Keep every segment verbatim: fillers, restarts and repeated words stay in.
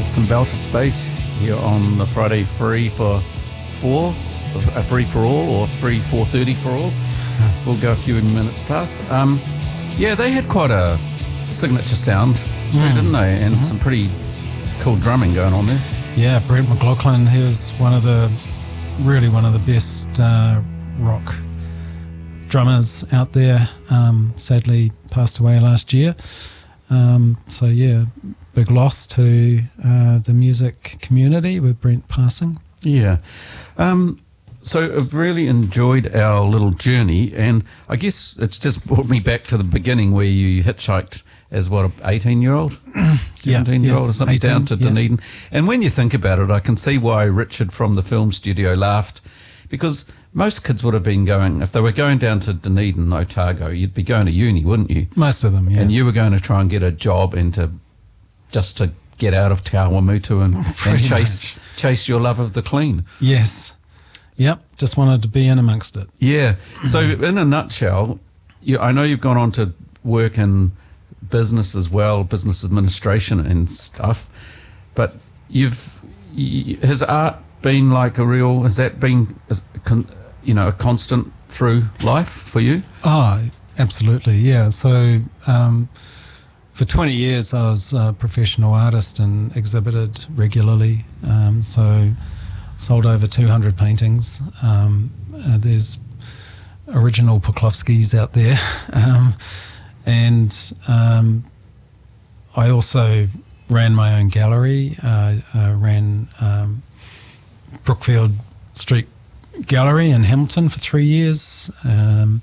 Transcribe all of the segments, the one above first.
It's some belter space here on the Friday Free for Four, a Free for All, or Free four thirty for all. We'll go a few minutes past. Um, yeah, they had quite a signature sound, too, mm. didn't they? And mm-hmm. some pretty cool drumming going on there. Yeah, Brent McLaughlin, he was one of the, really one of the best uh, rock drummers out there. Um, sadly passed away last year. Um, so yeah, big loss to uh, the music community with Brent passing. Yeah. Um, so I've really enjoyed our little journey, and I guess it's just brought me back to the beginning where you hitchhiked as what, an eighteen-year-old? seventeen-year-old yeah, yes, or something, eighteen, down to yeah. Dunedin. And when you think about it, I can see why Richard from the film studio laughed, because most kids would have been going, if they were going down to Dunedin, Otago, you'd be going to uni, wouldn't you? Most of them, yeah. And you were going to try and get a job and to just to get out of Te Awamutu and, and chase much. chase your love of the clean. Yes. Yep, just wanted to be in amongst it. Yeah. So in a nutshell, you, I know you've gone on to work in business as well, business administration and stuff, but you've, you, has art been like a real, has that been, you know, a constant through life for you? Oh, absolutely, yeah. So um, for twenty years I was a professional artist and exhibited regularly, um, so sold over two hundred paintings. Um, uh, there's original Puklovskis out there. um, and um, I also ran my own gallery, uh, uh, ran um, Brookfield Street Gallery in Hamilton for three years, um,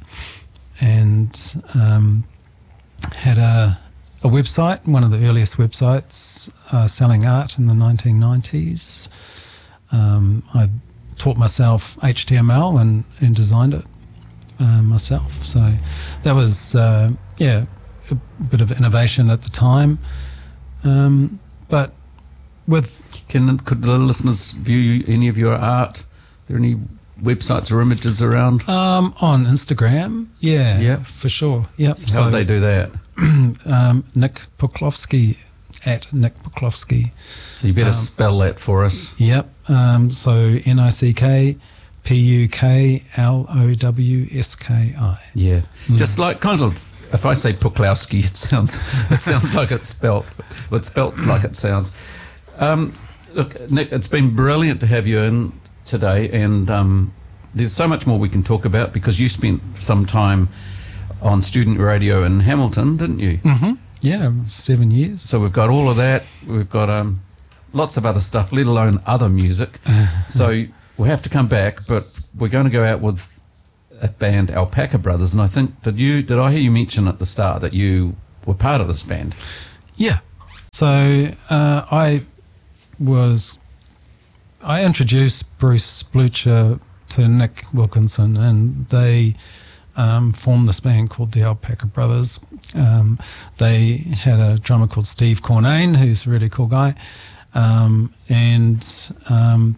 and um, had a, a website, one of the earliest websites uh, selling art in the nineteen nineties. Um, I taught myself H T M L and, and designed it uh, myself. So that was, uh, yeah, a bit of innovation at the time. Um, but with... Can could the listeners view any of your art? Are there any websites or images around? Um, on Instagram, yeah, yeah, for sure. Yep. So how so, do they do that? um, Nick Puklovski, at Nick Puklovski. So you better um, spell that for us. Yep. Um, so N I C K P U K L O W S K I. Yeah. Mm. Just like kind of, if I say Puklowski, it sounds it sounds like it's spelt. It's spelt like it sounds. Um, look, Nick, it's been brilliant to have you in today, and um, there's so much more we can talk about because you spent some time on student radio in Hamilton, didn't you? Mm-hmm. Yeah, seven years. So we've got all of that. We've got um, lots of other stuff, let alone other music. So we'll have to come back, but we're going to go out with a band, Alpaca Brothers. And I think, did you? Did I hear you mention at the start that you were part of this band? Yeah. So uh, I was, I introduced Bruce Blucher to Nick Wilkinson, and they um, formed this band called the Alpaca Brothers. Um, they had a drummer called Steve Cornane, who's a really cool guy, um, and um,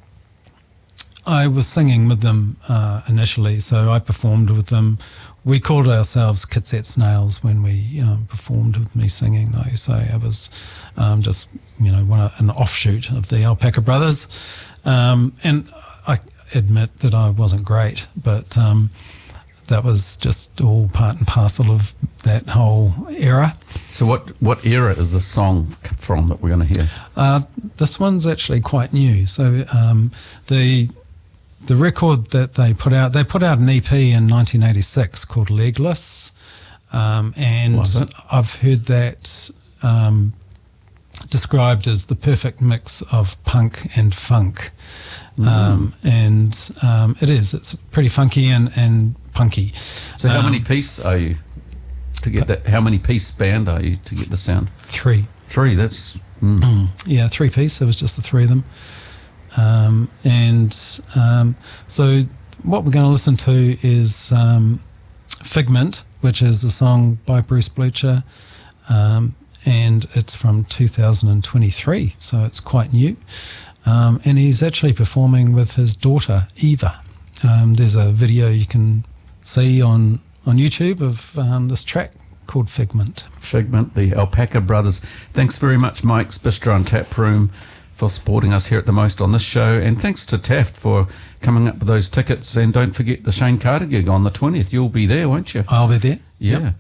I was singing with them uh, initially, so I performed with them. We called ourselves Kitsette Snails when we um, performed with me singing, though, so I was um, just, you know, one, an offshoot of the Alpaca Brothers, um, and I admit that I wasn't great, but um, that was just all part and parcel of that whole era. So what, what era is this song from that we're going to hear? Uh, this one's actually quite new. So um, the the record that they put out, they put out an E P in nineteen eighty-six called Legless, um, and I've heard that um, described as the perfect mix of punk and funk. Mm. Um, and um, it is. It's pretty funky and, and punky. So how um, many piece are you to get that? How many piece band are you to get the sound? Three. Three. That's mm. Mm. Yeah, three piece. There was just the three of them. Um, and um, so what we're going to listen to is um, Figment, which is a song by Bruce Blucher, um, and it's from two thousand twenty-three, so it's quite new. Um, and he's actually performing with his daughter, Eva. Um, there's a video you can see on, on YouTube of um, this track called Figment. Figment, the Alpaca Brothers. Thanks very much, Mike's Bistro and Tap Room, for supporting us here at The Most on this show. And thanks to Taft for coming up with those tickets. And don't forget the Shane Carter gig on the twentieth. You'll be there, won't you? I'll be there. Yeah. Yep.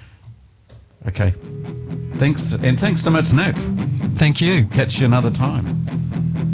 Okay. Thanks. And thanks so much, Nick. Thank you. Catch you another time.